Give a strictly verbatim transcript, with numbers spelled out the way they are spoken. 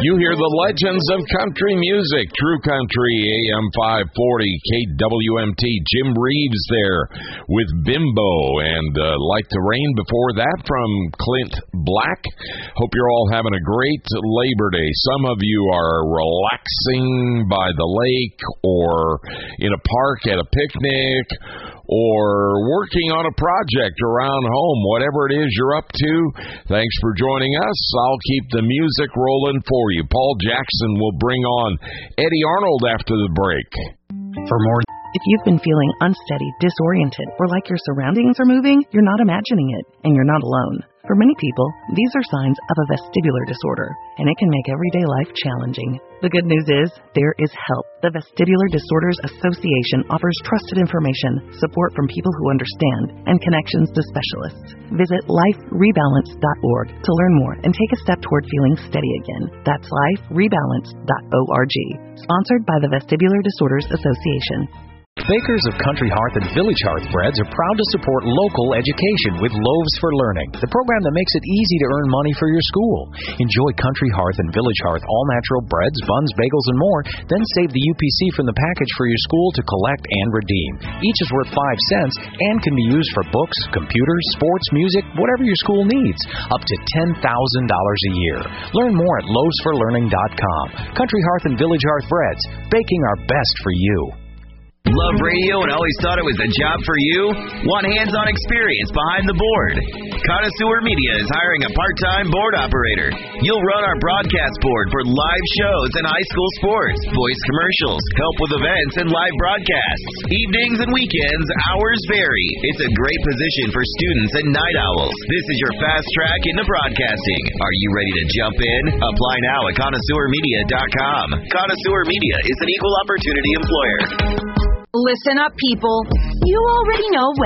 You hear the legends of country music. True Country, A M five forty, K W M T. Jim Reeves there with Bimbo, and uh, Like the Rain before that from Clint Black. Hope you're all having a great Labor Day. Some of you are relaxing by the lake or in a park at a picnic or working on a project around home. Whatever it is you're up to, thanks for joining us. I'll keep the music rolling for you. Paul Jackson will bring on Eddie Arnold after the break. For more... If you've been feeling unsteady, disoriented, or like your surroundings are moving, you're not imagining it, and you're not alone. For many people, these are signs of a vestibular disorder, and it can make everyday life challenging. The good news is, there is help. The Vestibular Disorders Association offers trusted information, support from people who understand, and connections to specialists. Visit life rebalance dot org to learn more and take a step toward feeling steady again. That's life rebalance dot org. Sponsored by the Vestibular Disorders Association. Bakers of Country Hearth and Village Hearth Breads are proud to support local education with Loaves for Learning, the program that makes it easy to earn money for your school. Enjoy Country Hearth and Village Hearth all-natural breads, buns, bagels, and more, then save the U P C from the package for your school to collect and redeem. Each is worth five cents and can be used for books, computers, sports, music, whatever your school needs, up to ten thousand dollars a year. Learn more at loaves for learning dot com. Country Hearth and Village Hearth Breads, baking our best for you. Love radio and always thought it was a job for you? Want hands-on experience behind the board? Connoisseur Media is hiring a part-time board operator. You'll run our broadcast board for live shows and high school sports, voice commercials, help with events and live broadcasts. Evenings and weekends, hours vary. It's a great position for students and night owls. This is your fast track into broadcasting. Are you ready to jump in? Apply now at connoisseur media dot com. Connoisseur Media is an equal opportunity employer. Listen up, people. You already know